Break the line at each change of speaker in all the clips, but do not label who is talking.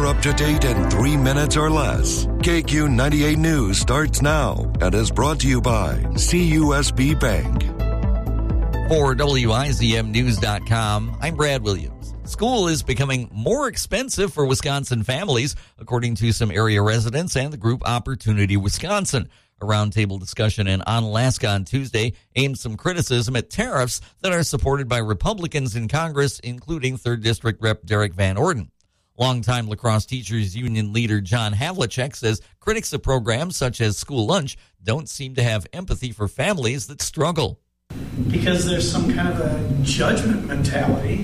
up to date in 3 minutes or less. KQ98 News starts now and is brought to you by CUSB Bank.
For WIZMnews.com, I'm Brad Williams. School is becoming more expensive for Wisconsin families, according to some area residents and the group Opportunity Wisconsin. A roundtable discussion in Onalaska on Tuesday aimed some criticism at tariffs that are supported by Republicans in Congress, including 3rd District Rep. Derek Van Orden. Longtime Lacrosse Teachers Union leader John Havlicek says critics of programs such as school lunch don't seem to have empathy for families that struggle.
Because there's some kind of a judgment mentality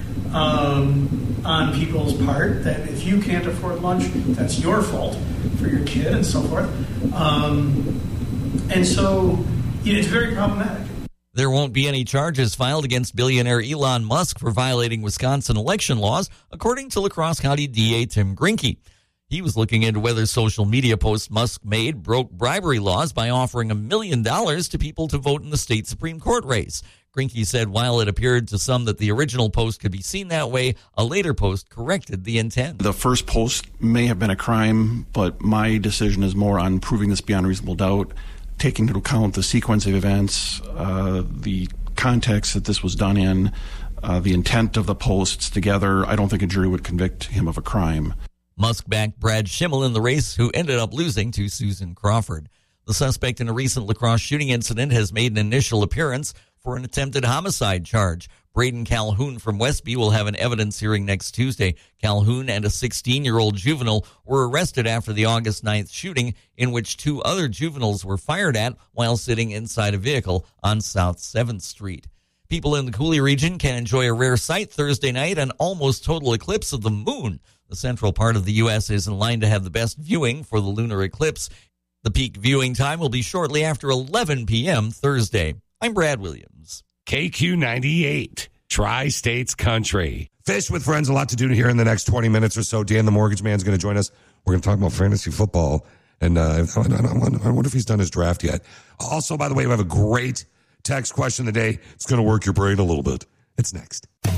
on people's part that if you can't afford lunch, that's your fault for your kid and so forth. And so it's very problematic.
There won't be any charges filed against billionaire Elon Musk for violating Wisconsin election laws, according to La Crosse County DA Tim Grinke. He was looking into whether social media posts Musk made broke bribery laws by offering $1 million to people to vote in the state Supreme Court race. Grinke said while it appeared to some that the original post could be seen that way, a later post corrected the intent.
The first post may have been a crime, but my decision is more on proving this beyond reasonable doubt, taking into account the sequence of events, the context that this was done in, the intent of the posts together. I don't think a jury would convict him of a crime.
Musk backed Brad Schimmel in the race, who ended up losing to Susan Crawford. The suspect in a recent lacrosse shooting incident has made an initial appearance for an attempted homicide charge. Braden Calhoun from Westby will have an evidence hearing next Tuesday. Calhoun and a 16-year-old juvenile were arrested after the August 9th shooting, in which 2 other juveniles were fired at while sitting inside a vehicle on South 7th Street. People in the Coulee region can enjoy a rare sight Thursday night, an almost total eclipse of the moon. The central part of the U.S. is in line to have the best viewing for the lunar eclipse. The peak viewing time will be shortly after 11 p.m. Thursday. I'm Brad Williams.
KQ98, Tri-States Country. Fish with Friends, a lot to do here in the next 20 minutes or so. Dan the Mortgage Man's going to join us. We're going to talk about fantasy football. And I wonder if he's done his draft yet. Also, by the way, we have a great text question of the day. It's going to work your brain a little bit. It's next.